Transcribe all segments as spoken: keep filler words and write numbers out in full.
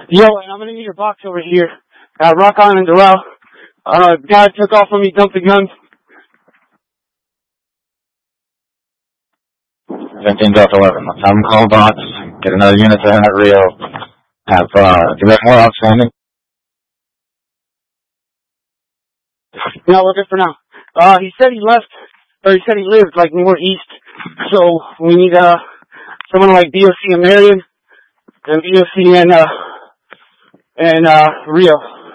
Yo, and I'm gonna need your box over here. Uh, Rock on and Doral. Uh, guy took off from me, dumped the guns. seventeen Delta eleven. Let's have them call box. Get another unit to that Rio. Have, uh, do we have more outstanding? No, we're good for now. Uh, he said he left, or he said he lived, like, more east. So, we need, uh, someone like B O C and Marion, and B O C and, uh, and, uh, Rio.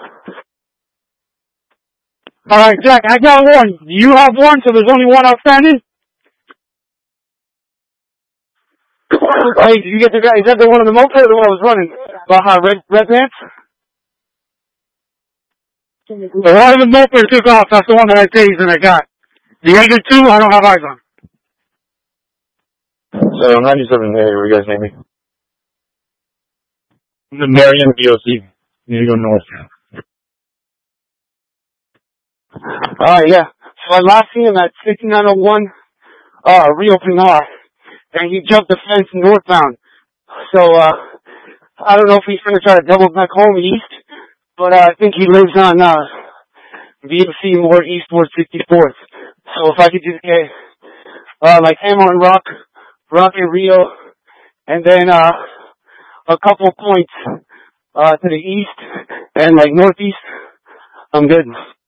Alright, Jack, I got one. You have one, so there's only one outstanding? Hey, did you get the guy? Is that the one on the moped or the one I was running? Baja Red, Red Pants? The one on the moped took off. That's the one that I tased and I got. The other two, I don't have eyes on. So, ninety-seven, hey, where you guys name me? The Marion B O C. You need to go north. Alright, yeah. So I last seen him at fifty-nine oh one, uh, Rio Pinar. And he jumped the fence northbound. So, uh, I don't know if he's gonna try to double back home east, but uh, I think he lives on, uh, B O C more eastward sixty-fourth. So if I could just get, uh, like Ammo and Rock, Rock and Rio, and then, uh, a couple points, uh, to the east and like northeast, I'm good.